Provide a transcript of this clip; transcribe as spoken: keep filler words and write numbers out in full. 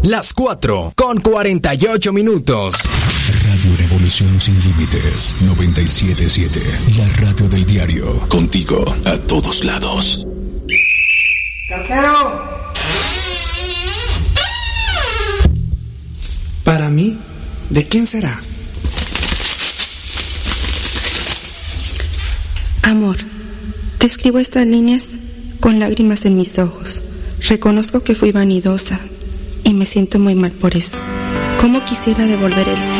las cuatro con cuarenta y ocho minutos. Radio Revolución Sin Límites noventa y siete punto siete. La radio del diario. Contigo a todos lados. ¡Cartero! Para mí, ¿de quién será? Amor, te escribo estas líneas con lágrimas en mis ojos. Reconozco que fui vanidosa y me siento muy mal por eso. ¿Cómo quisiera devolver el tiempo